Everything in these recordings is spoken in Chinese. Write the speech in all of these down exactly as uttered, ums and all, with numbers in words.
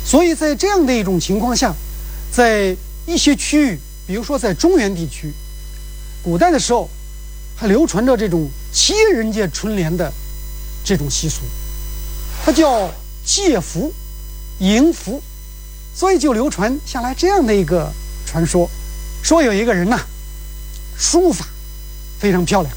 所以在这样的一种情况下，在一些区域，比如说在中原地区，古代的时候还流传着这种接人家春联的这种习俗，它叫借福迎福，所以就流传下来这样的一个传说，说有一个人呐、啊，书法非常漂亮，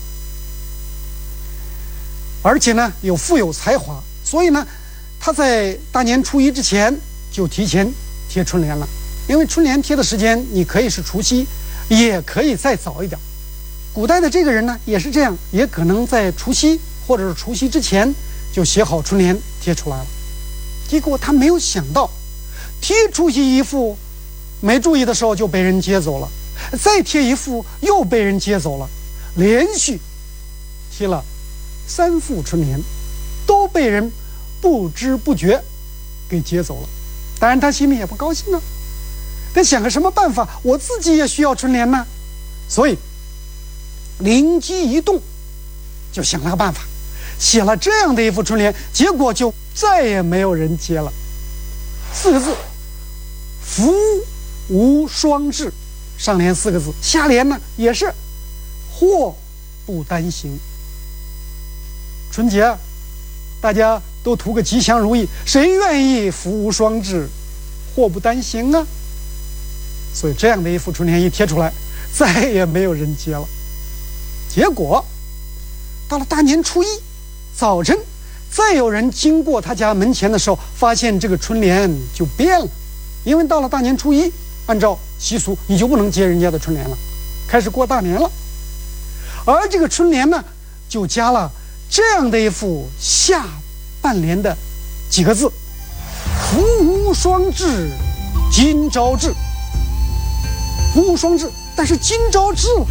而且呢有富有才华，所以呢他在大年初一之前就提前贴春联了。因为春联贴的时间你可以是除夕，也可以再早一点。古代的这个人呢也是这样，也可能在除夕或者是除夕之前就写好春联贴出来了。结果他没有想到，贴出去一副没注意的时候就被人接走了，再贴一副又被人接走了，连续贴了三副春联，都被人不知不觉给接走了。当然他心里也不高兴啊，得想个什么办法，我自己也需要春联呢。所以灵机一动，就想了个办法，写了这样的一副春联，结果就再也没有人接了。四个字，福无双至，上联四个字，下联呢也是祸不单行。春节大家都图个吉祥如意，谁愿意福无双至祸不单行啊？所以这样的一副春联一贴出来，再也没有人接了。结果到了大年初一早晨，再有人经过他家门前的时候，发现这个春联就变了。因为到了大年初一，按照习俗你就不能接人家的春联了，开始过大年了。而这个春联呢，就加了这样的一副下半联的几个字：福无双至，今朝至。福无双至，但是今朝至了。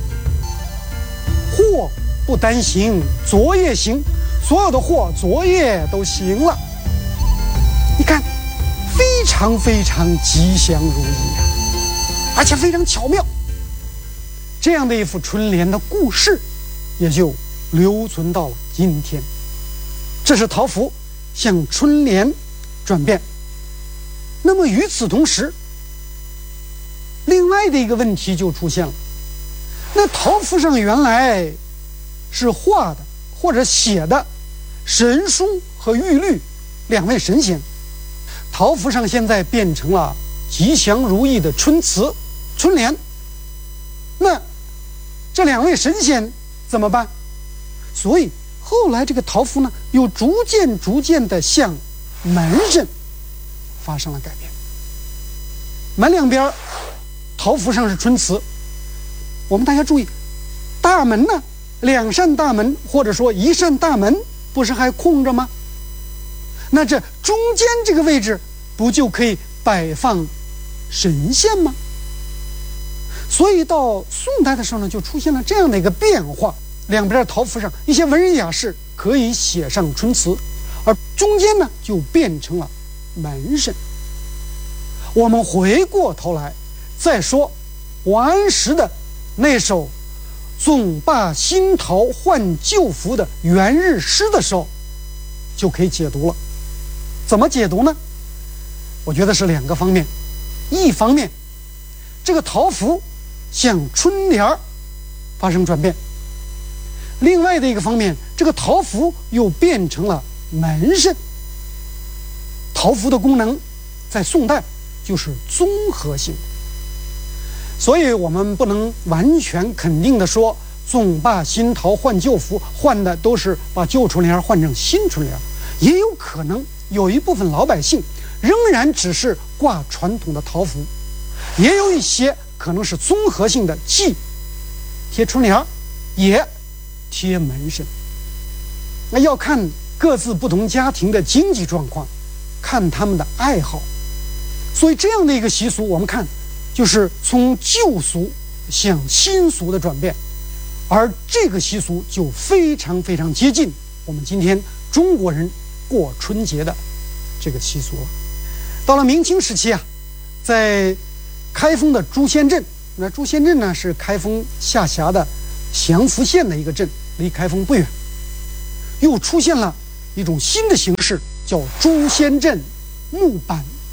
祸不单行，昨夜行，所有的祸昨夜都行了。你看，非常非常吉祥如意啊，而且非常巧妙。这样的一副春联的故事，也就留存到了今天。这是桃符向春联转变。那么与此同时，另外的一个问题就出现了。那桃符上原来是画的或者写的神书和玉律两位神仙，桃符上现在变成了吉祥如意的春词春联，那这两位神仙怎么办？所以后来这个桃符呢，又逐渐逐渐的向门神发生了改变。门两边桃符上是春词，我们大家注意，大门呢，两扇大门或者说一扇大门不是还空着吗？那这中间这个位置不就可以摆放神仙吗？所以到宋代的时候呢，就出现了这样的一个变化，两边的桃符上一些文人雅士可以写上春词，而中间呢就变成了门神。我们回过头来再说王安石的那首总把新桃换旧符的元日诗的时候，就可以解读了。怎么解读呢？我觉得是两个方面。一方面，这个桃符向春联发生转变；另外的一个方面，这个桃符又变成了门神。桃符的功能在宋代就是综合性的，所以我们不能完全肯定的说总把新桃换旧符，换的都是把旧春联换成新春联，也有可能有一部分老百姓仍然只是挂传统的桃符，也有一些可能是综合性的，既贴春联也贴门神。那要看各自不同家庭的经济状况，看他们的爱好。所以这样的一个习俗，我们看就是从旧俗向新俗的转变，而这个习俗就非常非常接近我们今天中国人过春节的这个习俗了。到了明清时期啊，在开封的朱仙镇，那朱仙镇呢是开封下辖的祥符县的一个镇，离开封不远，又出现了一种新的形式，叫朱仙镇木板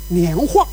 年画。